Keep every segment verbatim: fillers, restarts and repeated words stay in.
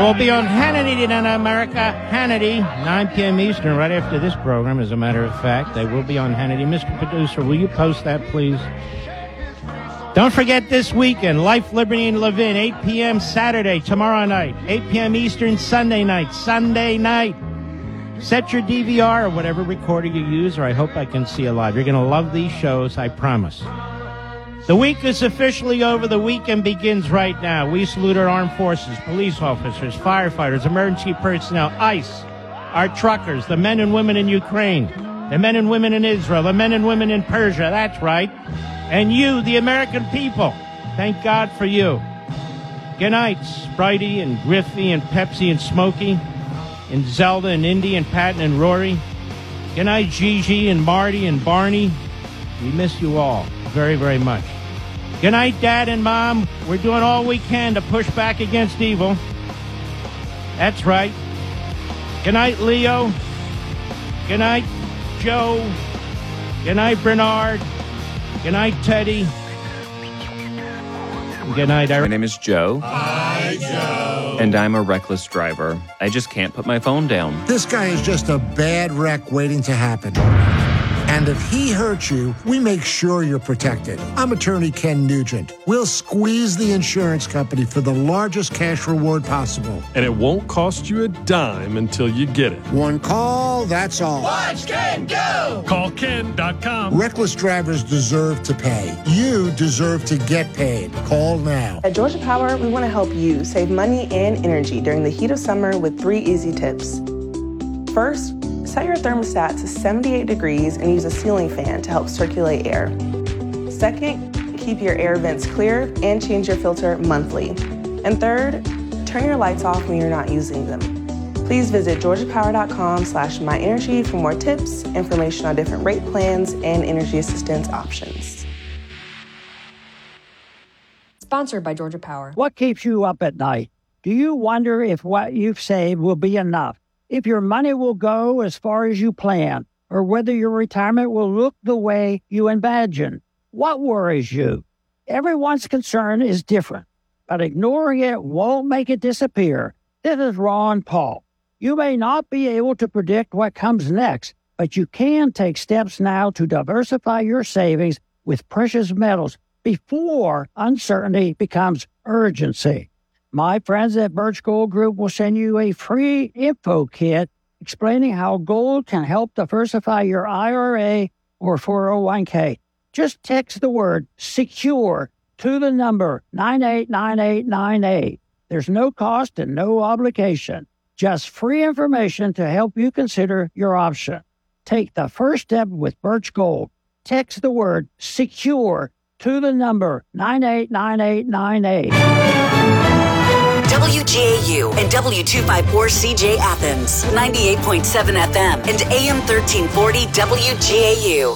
We'll be on Hannity in America. Hannity, nine p.m. Eastern, right after this program, as a matter of fact. They will be on Hannity. Mister Producer, will you post that, please? Don't forget this weekend, Life, Liberty, and Levin, eight p.m. Saturday, tomorrow night, eight p.m. Eastern, Sunday night, Sunday night. Set your D V R or whatever recorder you use, or I hope I can see you live. You're going to love these shows, I promise. The week is officially over. The weekend begins right now. We salute our armed forces, police officers, firefighters, emergency personnel, ICE, our truckers, the men and women in Ukraine, the men and women in Israel, the men and women in Persia, that's right. And you, the American people, thank God for you. Good night, Spritey and Griffey and Pepsi and Smokey and Zelda and Indy and Patton and Rory. Good night, Gigi and Marty and Barney. We miss you all very, very much. Good night, Dad and Mom. We're doing all we can to push back against evil. That's right. Good night, Leo. Good night, Joe. Good night, Bernard. Good night, Teddy. Good night, Eric. My name is Joe. Hi, Joe. And I'm a reckless driver. I just can't put my phone down. This guy is just a bad wreck waiting to happen. And if he hurts you, we make sure you're protected. I'm attorney Ken Nugent. We'll squeeze the insurance company for the largest cash reward possible. And it won't cost you a dime until you get it. One call, that's all. Watch Ken go! Call Ken dot com. Reckless drivers deserve to pay. You deserve to get paid. Call now. At Georgia Power, we want to help you save money and energy during the heat of summer with three easy tips. First, set your thermostat to seventy-eight degrees and use a ceiling fan to help circulate air. Second, keep your air vents clear and change your filter monthly. And third, turn your lights off when you're not using them. Please visit georgia power dot com slash my energy for more tips, information on different rate plans, and energy assistance options. Sponsored by Georgia Power. What keeps you up at night? Do you wonder if what you've saved will be enough? If your money will go as far as you plan, or whether your retirement will look the way you imagine? What worries you? Everyone's concern is different, but ignoring it won't make it disappear. This is Ron Paul. You may not be able to predict what comes next, but you can take steps now to diversify your savings with precious metals before uncertainty becomes urgency. My friends at Birch Gold Group will send you a free info kit explaining how gold can help diversify your I R A or four oh one k. Just text the word SECURE to the number nine eight nine eight nine eight. There's no cost and no obligation. Just free information to help you consider your option. Take the first step with Birch Gold. Text the word SECURE to the number nine eight nine eight nine eight. W G A U and W two fifty-four C J Athens, ninety-eight point seven F M and A M thirteen forty W G A U.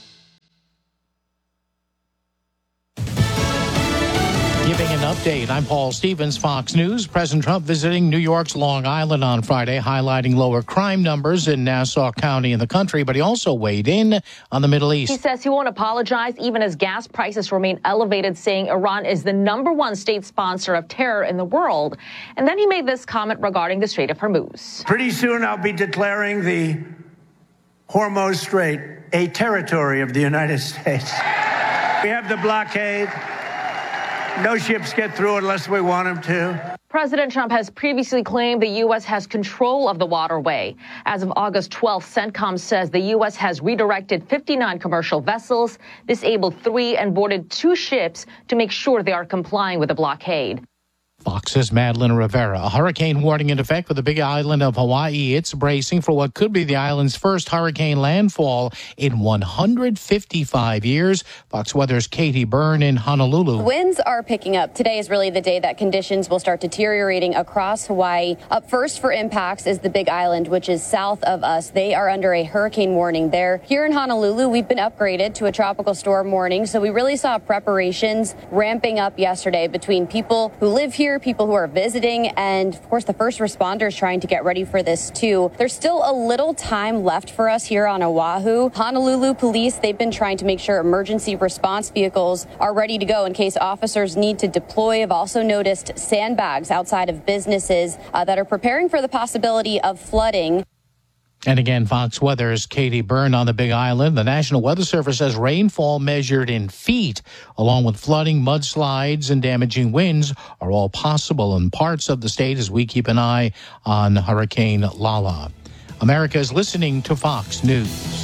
Giving an update, I'm Paul Stevens, Fox News. President Trump visiting New York's Long Island on Friday, highlighting lower crime numbers in Nassau County in the country, but he also weighed in on the Middle East. He says he won't apologize even as gas prices remain elevated, saying Iran is the number one state sponsor of terror in the world. And then he made this comment regarding the Strait of Hormuz. Pretty soon I'll be declaring the Hormuz Strait a territory of the United States. We have the blockade. No ships get through unless we want them to. President Trump has previously claimed the U S has control of the waterway. As of August twelfth, CENTCOM says the U S has redirected fifty-nine commercial vessels, disabled three, and boarded two ships to make sure they are complying with the blockade. Fox's Madeline Rivera. A hurricane warning in effect for the big island of Hawaii. It's bracing for what could be the island's first hurricane landfall in one hundred fifty-five years. Fox Weather's Katie Byrne in Honolulu. Winds are picking up. Today is really the day that conditions will start deteriorating across Hawaii. Up first for impacts is the big island, which is south of us. They are under a hurricane warning there. Here in Honolulu, we've been upgraded to a tropical storm warning, so we really saw preparations ramping up yesterday between people who live here here, people who are visiting, and of course the first responders trying to get ready for this too. There's still a little time left for us here on Oahu. Honolulu police, they've been trying to make sure emergency response vehicles are ready to go in case officers need to deploy. I've also noticed sandbags outside of businesses uh, that are preparing for the possibility of flooding. And again, Fox Weather's Katie Byrne on the Big Island. The National Weather Service says rainfall measured in feet, along with flooding, mudslides, and damaging winds, are all possible in parts of the state as we keep an eye on Hurricane Lala. America is listening to Fox News.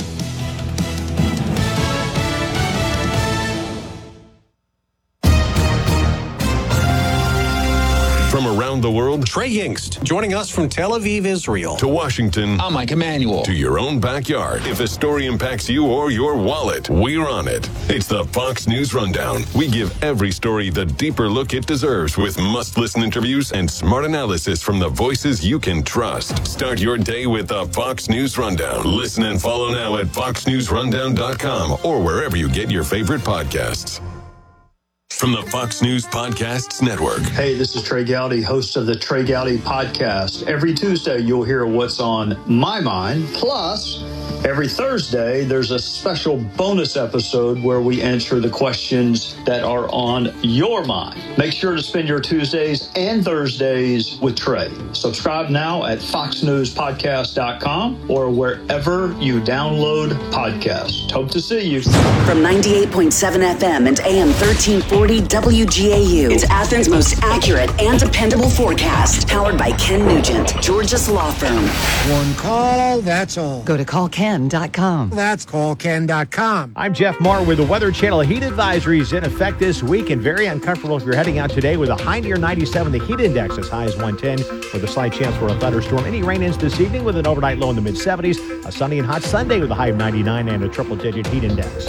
From around the world, Trey Yingst, joining us from Tel Aviv, Israel. To Washington. I'm Mike Emanuel. To your own backyard. If a story impacts you or your wallet, we're on it. It's the Fox News Rundown. We give every story the deeper look it deserves with must-listen interviews and smart analysis from the voices you can trust. Start your day with the Fox News Rundown. Listen and follow now at fox news rundown dot com or wherever you get your favorite podcasts. From the Fox News Podcasts Network. Hey, this is Trey Gowdy, host of the Trey Gowdy Podcast. Every Tuesday, you'll hear what's on my mind. Plus, every Thursday, there's a special bonus episode where we answer the questions that are on your mind. Make sure to spend your Tuesdays and Thursdays with Trey. Subscribe now at fox news podcast dot com or wherever you download podcasts. Hope to see you. From ninety-eight point seven F M and A M thirteen forty W G A U. It's Athens' most accurate and dependable forecast. Powered by Ken Nugent, Georgia's law firm. One call, that's all. Go to call ken dot com. That's call ken dot com. I'm Jeff Marr with the Weather Channel. Heat advisories in effect this week and very uncomfortable if you're heading out today with a high near ninety-seven. The heat index as high as one ten with a slight chance for a thunderstorm. Any rain-ins this evening with an overnight low in the mid seventies. A sunny and hot Sunday with a high of ninety-nine and a triple-digit heat index.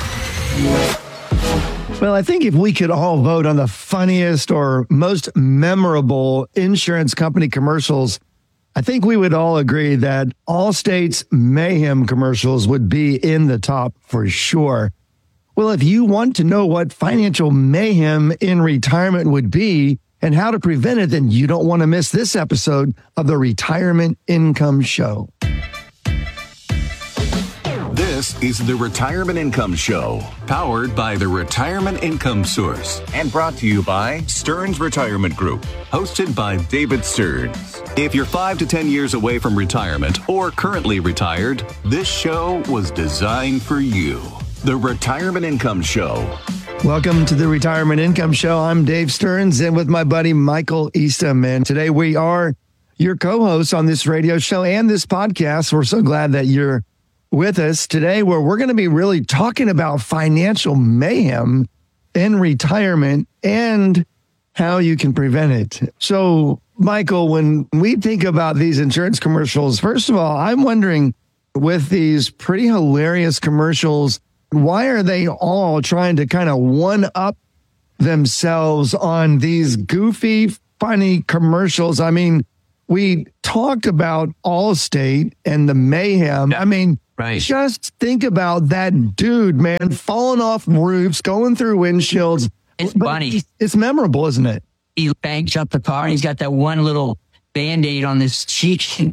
Well, I think if we could all vote on the funniest or most memorable insurance company commercials, I think we would all agree that Allstate's Mayhem commercials would be in the top for sure. Well, if you want to know what financial mayhem in retirement would be and how to prevent it, then you don't want to miss this episode of the Retirement Income Show. This is the Retirement Income Show, powered by the Retirement Income Source and brought to you by Stearns Retirement Group, hosted by David Stearns. If you're five to ten years away from retirement or currently retired, this show was designed for you. The Retirement Income Show. Welcome to the Retirement Income Show. I'm Dave Stearns and with my buddy Michael Eastham. And today we are your co-hosts on this radio show and this podcast. We're so glad that you're with us today, where we're going to be really talking about financial mayhem in retirement and how you can prevent it. So, Michael, when we think about these insurance commercials, first of all, I'm wondering, with these pretty hilarious commercials, why are they all trying to kind of one-up themselves on these goofy, funny commercials? I mean, we talked about Allstate and the mayhem. I mean, right. Just think about that dude, man, falling off roofs, going through windshields. It's funny. It's memorable, isn't it? He bangs up the car and he's got that one little Band-Aid on his cheek.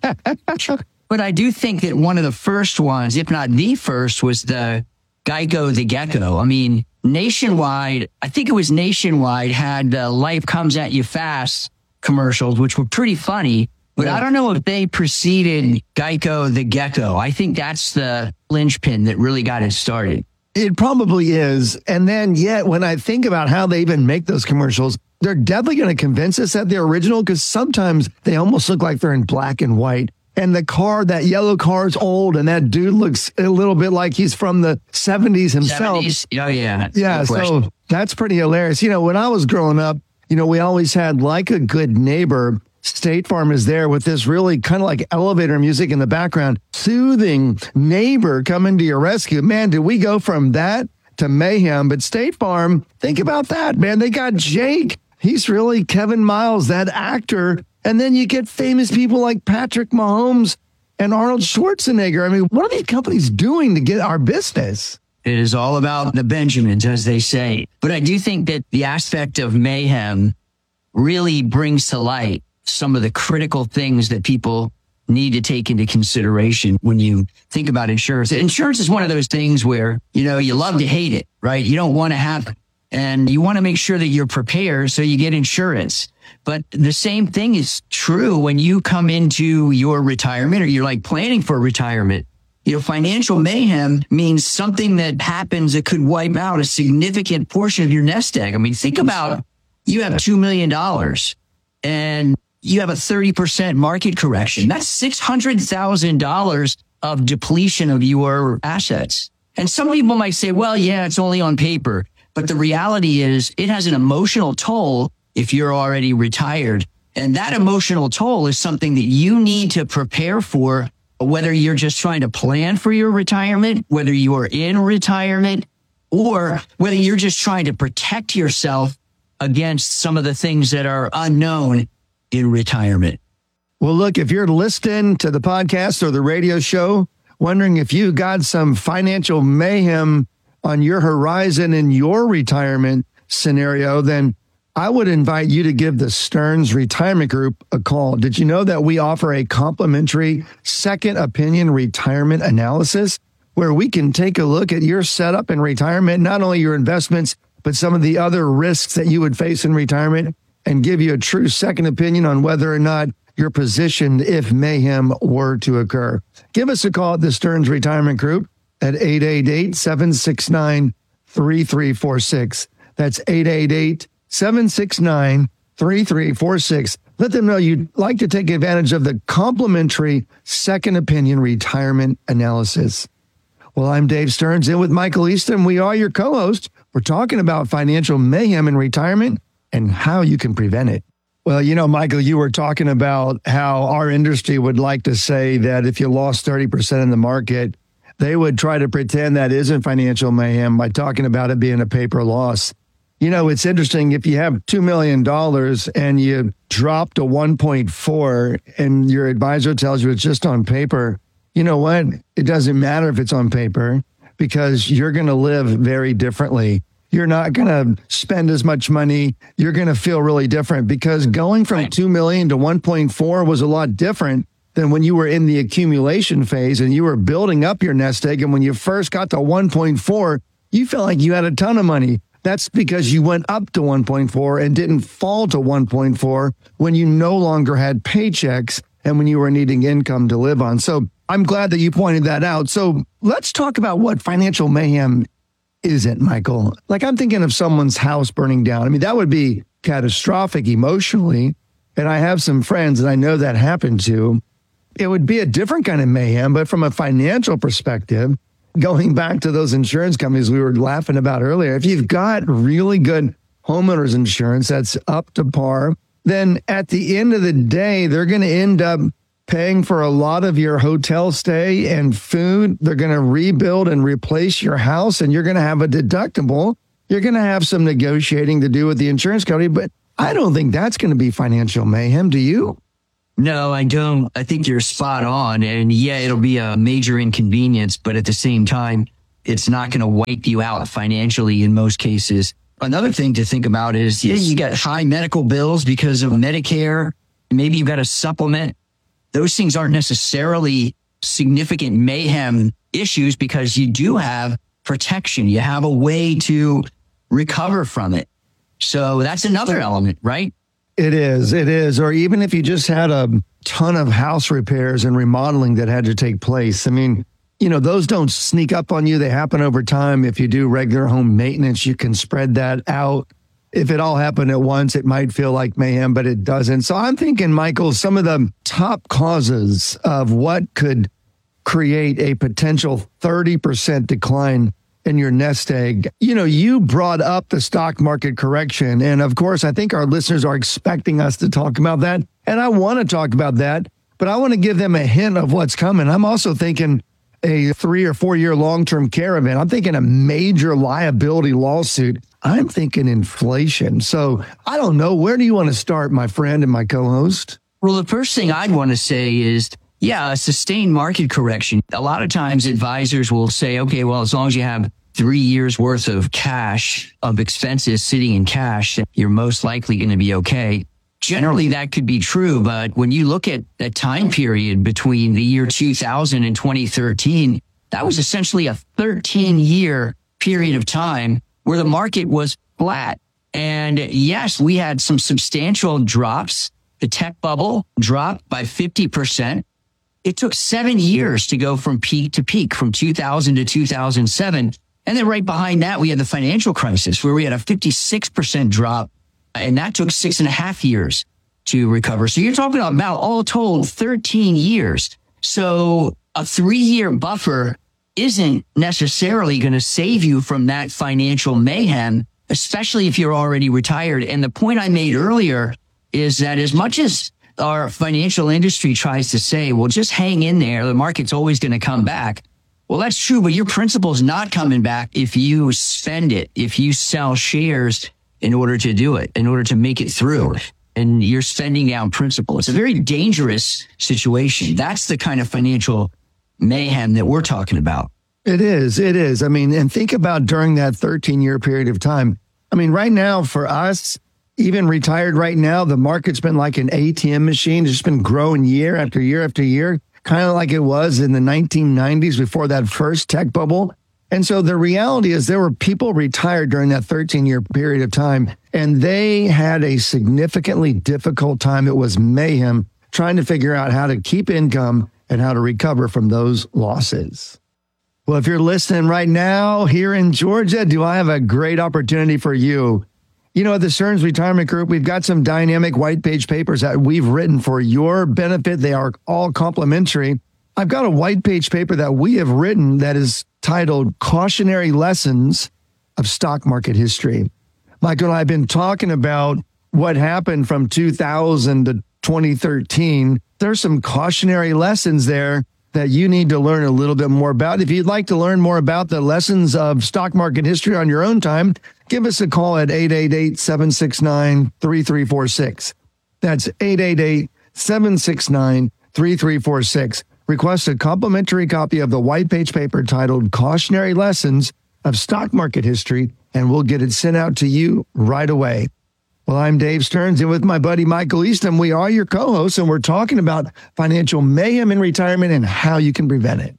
But I do think that one of the first ones, if not the first, was the Geico the Gecko. I mean, Nationwide, I think it was Nationwide, had the Life Comes at You Fast commercials, which were pretty funny. But yeah. I don't know if they preceded Geico the Gecko. I think that's the linchpin that really got it started. It probably is. And then yet, when I think about how they even make those commercials, they're definitely going to convince us that they're original, because sometimes they almost look like they're in black and white. And the car, that yellow car, is old, and that dude looks a little bit like he's from the seventies himself. seventies? Oh, yeah. Yeah, no so that's pretty hilarious. You know, when I was growing up, you know, we always had Like a Good Neighbor. State Farm is there with this really kind of like elevator music in the background, soothing neighbor coming to your rescue. Man, did we go from that to mayhem? But State Farm, think about that, man. They got Jake. He's really Kevin Miles, that actor. And then you get famous people like Patrick Mahomes and Arnold Schwarzenegger. I mean, what are these companies doing to get our business? It is all about the Benjamins, as they say. But I do think that the aspect of mayhem really brings to light some of the critical things that people need to take into consideration when you think about insurance. Insurance is one of those things where, you know, you love to hate it, right? You don't want to have it. And you want to make sure that you're prepared so you get insurance. But the same thing is true when you come into your retirement or you're like planning for retirement. You know, financial mayhem means something that happens that could wipe out a significant portion of your nest egg. I mean, think about you have two million dollars and you have a thirty percent market correction. That's six hundred thousand dollars of depletion of your assets. And some people might say, well, yeah, it's only on paper. But the reality is it has an emotional toll if you're already retired. And that emotional toll is something that you need to prepare for, whether you're just trying to plan for your retirement, whether you are in retirement, or whether you're just trying to protect yourself against some of the things that are unknown in retirement. Well, look, if you're listening to the podcast or the radio show, wondering if you got some financial mayhem on your horizon in your retirement scenario, then I would invite you to give the Stearns Retirement Group a call. Did you know that we offer a complimentary second opinion retirement analysis where we can take a look at your setup in retirement, not only your investments, but some of the other risks that you would face in retirement, and give you a true second opinion on whether or not you're positioned if mayhem were to occur. Give us a call at the Stearns Retirement Group at eight eight eight, seven six nine, three three four six. That's eight eight eight, seven six nine, three three four six. Let them know you'd like to take advantage of the complimentary second opinion retirement analysis. Well, I'm Dave Stearns, and with Michael Easton, we are your co-host. We're talking about financial mayhem in retirement and how you can prevent it. Well, you know, Michael, you were talking about how our industry would like to say that if you lost thirty percent in the market, they would try to pretend that isn't financial mayhem by talking about it being a paper loss. You know, it's interesting. If you have two million dollars and you drop to one point four and your advisor tells you it's just on paper, you know what? It doesn't matter if it's on paper because you're going to live very differently. You're not going to spend as much money. You're going to feel really different because going from two million to one point four was a lot different than when you were in the accumulation phase and you were building up your nest egg. And when you first got to one point four, you felt like you had a ton of money. That's because you went up to one point four and didn't fall to one point four when you no longer had paychecks and when you were needing income to live on. So I'm glad that you pointed that out. So let's talk about what financial mayhem isn't, Michael. Like, I'm thinking of someone's house burning down. I mean, that would be catastrophic emotionally. And I have some friends that I know that happened to. It would be a different kind of mayhem, but from a financial perspective, going back to those insurance companies we were laughing about earlier, if you've got really good homeowners insurance that's up to par, then at the end of the day, they're going to end up paying for a lot of your hotel stay and food. They're going to rebuild and replace your house, and you're going to have a deductible. You're going to have some negotiating to do with the insurance company, but I don't think that's going to be financial mayhem. Do you? No, I don't. I think you're spot on. And yeah, it'll be a major inconvenience, but at the same time, it's not going to wipe you out financially in most cases. Another thing to think about is, yeah, you got high medical bills because of Medicare. Maybe you've got a supplement. Those things aren't necessarily significant mayhem issues because you do have protection. You have a way to recover from it. So that's another element, right? It is. It is. Or even if you just had a ton of house repairs and remodeling that had to take place. I mean, you know, those don't sneak up on you. They happen over time. If you do regular home maintenance, you can spread that out. If it all happened at once, it might feel like mayhem, but it doesn't. So I'm thinking, Michael, some of the top causes of what could create a potential thirty percent decline in your nest egg. You know, you brought up the stock market correction. And of course, I think our listeners are expecting us to talk about that. And I want to talk about that, but I want to give them a hint of what's coming. I'm also thinking a three or four year long-term care event. I'm thinking a major liability lawsuit. I'm thinking inflation. So I don't know. Where do you want to start, my friend and my co-host? Well, the first thing I'd want to say is, yeah, a sustained market correction. A lot of times advisors will say, okay, well, as long as you have three years worth of cash, of expenses sitting in cash, you're most likely going to be okay. Generally, that could be true. But when you look at that time period between the year two thousand and twenty thirteen, that was essentially a thirteen year period of time where the market was flat. And yes, we had some substantial drops. The tech bubble dropped by fifty percent. It took seven years to go from peak to peak, from two thousand to two thousand seven. And then right behind that, we had the financial crisis where we had a fifty-six percent drop. And that took six and a half years to recover. So you're talking about all told thirteen years. So a three year buffer isn't necessarily going to save you from that financial mayhem, especially if you're already retired. And the point I made earlier is that as much as our financial industry tries to say, well, just hang in there, the market's always going to come back. Well, that's true, but your principal's not coming back if you spend it, if you sell shares in order to do it, in order to make it through. And you're spending down principal. It's a very dangerous situation. That's the kind of financial mayhem that we're talking about. It is. It is. I mean, and think about during that thirteen year period of time. I mean, right now for us, even retired right now, the market's been like an A T M machine. It's just been growing year after year after year, kind of like it was in the nineteen nineties before that first tech bubble. And so the reality is there were people retired during that thirteen year period of time, and they had a significantly difficult time. It was mayhem trying to figure out how to keep income and how to recover from those losses. Well, if you're listening right now here in Georgia, do I have a great opportunity for you? You know, at the Stearns Retirement Group, we've got some dynamic white page papers that we've written for your benefit. They are all complimentary. I've got a white page paper that we have written that is titled Cautionary Lessons of Stock Market History. Michael and I have been talking about what happened from two thousand to twenty thirteen. There's some cautionary lessons there that you need to learn a little bit more about. If you'd like to learn more about the lessons of stock market history on your own time, give us a call at eight eight eight, seven six nine, three three four six. That's eight eight eight, seven six nine, three three four six. Request a complimentary copy of the white page paper titled Cautionary Lessons of Stock Market History, and we'll get it sent out to you right away. Well, I'm Dave Stearns, and with my buddy Michael Easton, we are your co-hosts, and we're talking about financial mayhem in retirement and how you can prevent it.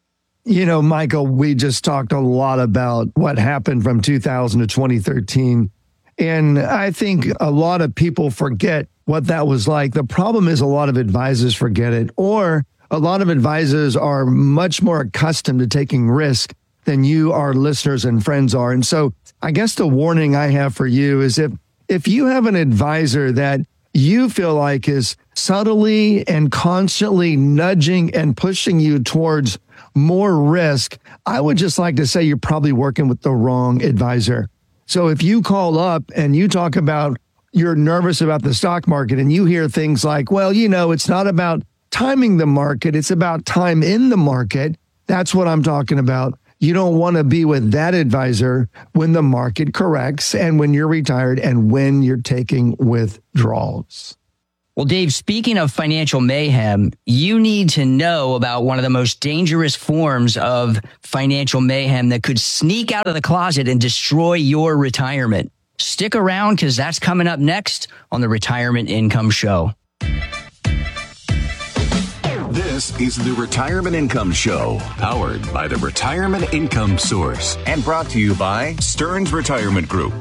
You know, Michael, we just talked a lot about what happened from two thousand to twenty thirteen, and I think a lot of people forget what that was like. The problem is a lot of advisors forget it, or a lot of advisors are much more accustomed to taking risk than you, our listeners and friends are. And so I guess the warning I have for you is if If you have an advisor that you feel like is subtly and constantly nudging and pushing you towards more risk, I would just like to say you're probably working with the wrong advisor. So if you call up and you talk about you're nervous about the stock market and you hear things like, well, you know, it's not about timing the market, it's about time in the market. That's what I'm talking about. You don't want to be with that advisor when the market corrects and when you're retired and when you're taking withdrawals. Well, Dave, speaking of financial mayhem, you need to know about one of the most dangerous forms of financial mayhem that could sneak out of the closet and destroy your retirement. Stick around because that's coming up next on the Retirement Income Show. This is the Retirement Income Show, powered by the Retirement Income Source and brought to you by Stearns Retirement Group.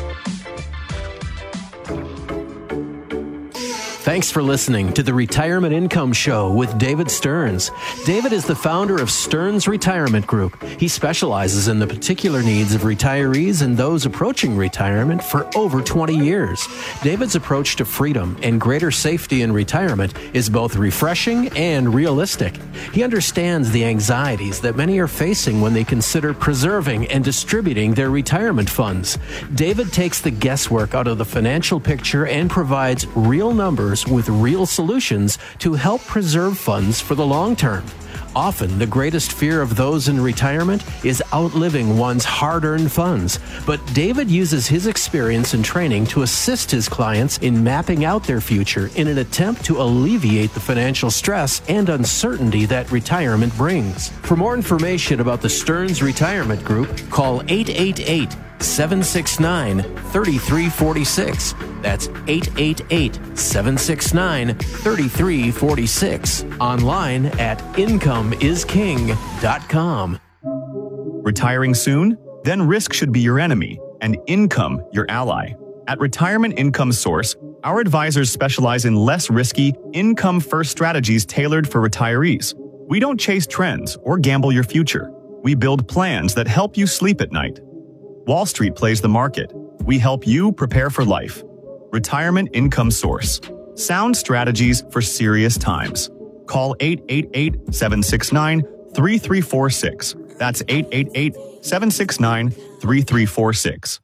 Thanks for listening to the Retirement Income Show with David Stearns. David is the founder of Stearns Retirement Group. He specializes in the particular needs of retirees and those approaching retirement for over twenty years. David's approach to freedom and greater safety in retirement is both refreshing and realistic. He understands the anxieties that many are facing when they consider preserving and distributing their retirement funds. David takes the guesswork out of the financial picture and provides real numbers experts with real solutions to help preserve funds for the long term. Often, the greatest fear of those in retirement is outliving one's hard-earned funds. But David uses his experience and training to assist his clients in mapping out their future in an attempt to alleviate the financial stress and uncertainty that retirement brings. For more information about the Stearns Retirement Group, call eight eight eight, seven six nine, three three four six. That's eight eight eight, seven six nine, three three four six. Online at income is king dot com. Retiring soon? Then risk should be your enemy and income your ally. At Retirement Income Source, our advisors specialize in less risky, income-first strategies tailored for retirees. We don't chase trends or gamble your future. We build plans that help you sleep at night. Wall Street plays the market. We help you prepare for life. Retirement Income Source. Sound strategies for serious times. Call eight eight eight, seven six nine, three three four six. That's eight eight eight, seven six nine, three three four six.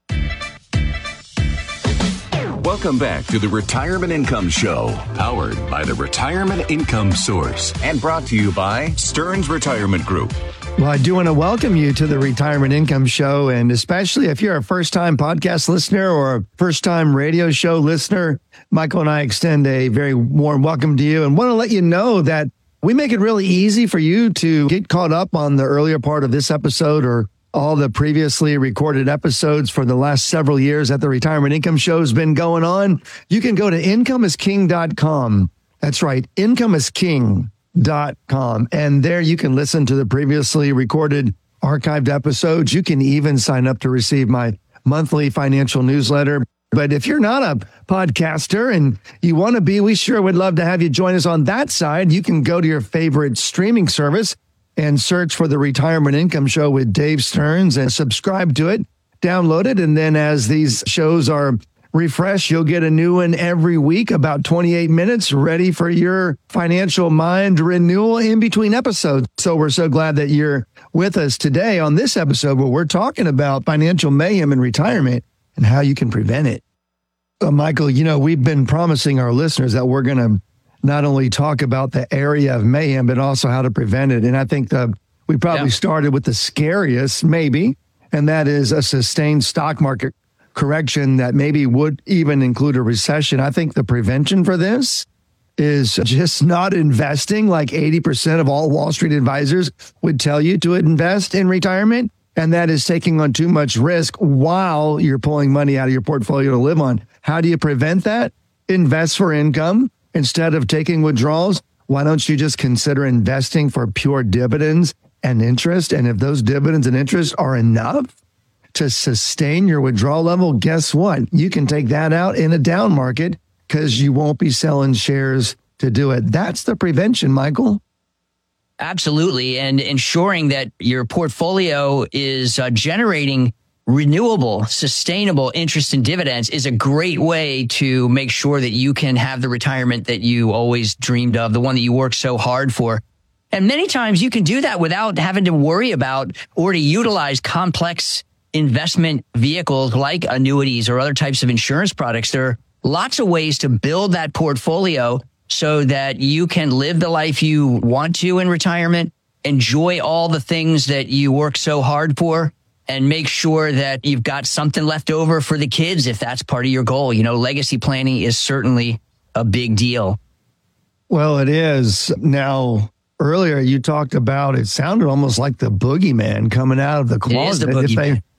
Welcome back to the Retirement Income Show, powered by the Retirement Income Source and brought to you by Stearns Retirement Group. Well, I do want to welcome you to the Retirement Income Show, and especially if you're a first-time podcast listener or a first-time radio show listener, Michael and I extend a very warm welcome to you and want to let you know that we make it really easy for you to get caught up on the earlier part of this episode or all the previously recorded episodes for the last several years that the Retirement Income Show has been going on. You can go to income is king dot com. That's right, income is king dot com. And there you can listen to the previously recorded archived episodes. You can even sign up to receive my monthly financial newsletter. But if you're not a podcaster and you want to be, we sure would love to have you join us on that side. You can go to your favorite streaming service and search for the Retirement Income Show with Dave Stearns and subscribe to it, download it. And then as these shows are refreshed, you'll get a new one every week, about twenty-eight minutes, ready for your financial mind renewal in between episodes. So we're so glad that you're with us today on this episode where we're talking about financial mayhem in retirement and how you can prevent it. Uh, Michael, you know, we've been promising our listeners that we're going to not only talk about the area of mayhem, but also how to prevent it. And I think the, we probably yeah. started with the scariest, maybe, and that is a sustained stock market correction that maybe would even include a recession. I think the prevention for this is just not investing like eighty percent of all Wall Street advisors would tell you to invest in retirement. And that is taking on too much risk while you're pulling money out of your portfolio to live on. How do you prevent that? Invest for income. Instead of taking withdrawals, why don't you just consider investing for pure dividends and interest? And if those dividends and interest are enough to sustain your withdrawal level, guess what? You can take that out in a down market because you won't be selling shares to do it. That's the prevention, Michael. Absolutely. And ensuring that your portfolio is uh, generating renewable, sustainable interest and dividends is a great way to make sure that you can have the retirement that you always dreamed of, the one that you worked so hard for. And many times you can do that without having to worry about or to utilize complex investment vehicles like annuities or other types of insurance products. There are lots of ways to build that portfolio so that you can live the life you want to in retirement, enjoy all the things that you work so hard for, and make sure that you've got something left over for the kids if that's part of your goal. You know, legacy planning is certainly a big deal. Well, it is. Now, earlier you talked about, it sounded almost like the boogeyman coming out of the closet. It is the boogeyman. If they,